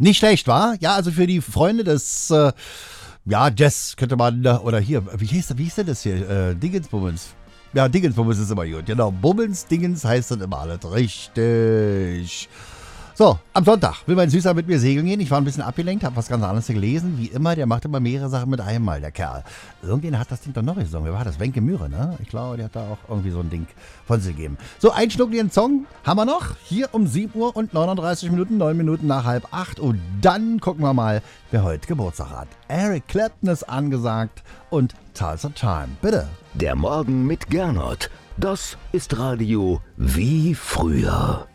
Nicht schlecht, wa? Ja, also für die Freunde des, Jazz könnte man, oder hier, wie hieß denn das hier? Dingensbummens. Ja, Dingensbummens ist immer gut, genau. Bummens, Dingens heißt dann immer alles richtig. So, am Sonntag will mein Süßer mit mir segeln gehen. Ich war ein bisschen abgelenkt, habe was ganz anderes gelesen. Wie immer, der macht immer mehrere Sachen mit einmal, der Kerl. Irgendjemand hat das Ding doch noch gesungen. Wer war das? Wenke Mühre, ne? Ich glaube, der hat da auch irgendwie so ein Ding von sich gegeben. So, einen schnuckligen Song haben wir noch. Hier um 7 Uhr und 39 Minuten, 9 Minuten nach 7:30. Und dann gucken wir mal, wer heute Geburtstag hat. Eric Clapton ist angesagt und Tulsa Time. Bitte. Der Morgen mit Gernot. Das ist Radio wie früher.